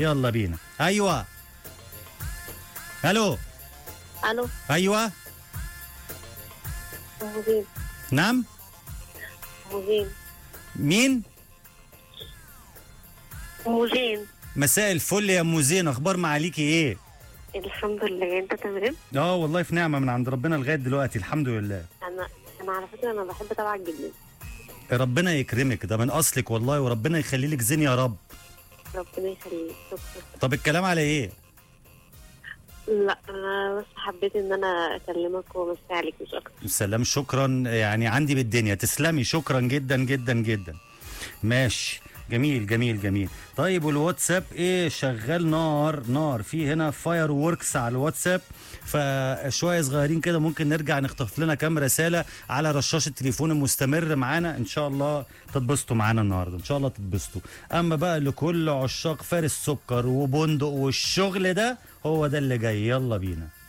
يلا بينا. ايوه. الو. الو. ايوه. مهين. نعم. مهين. مين؟ مهين. مساء الفل يا ام زين، اخبار معاليكي ايه؟ الحمد لله، انت تمام؟ اه والله في نعمه من عند ربنا لغايه دلوقتي الحمد لله. انا على فكره انا بحب اتابعك جدا. ربنا يكرمك، ده من اصلك والله، وربنا يخلي لك زين يا رب. ربنا يخليك، شكرا. طب الكلام على ايه؟ لا انا بس حبيت ان انا اكلمك وامسي عليك مش اكتر. سلام، شكرا، يعني عندي بالدنيا، تسلمي، شكرا جدا جدا جدا. ماشي، جميل جميل جميل. طيب والواتساب ايه؟ شغال نار نار، في هنا فاير ووركس على الواتساب، فشويه صغيرين كده ممكن نرجع نخطف لنا كام رساله على رشاش التليفون المستمر معانا، ان شاء الله تتبسطوا معانا النهارده، ان شاء الله تتبسطوا. اما بقى لكل عشاق فارس سكر وبندق والشغل ده، هو ده اللي جاي، يلا بينا.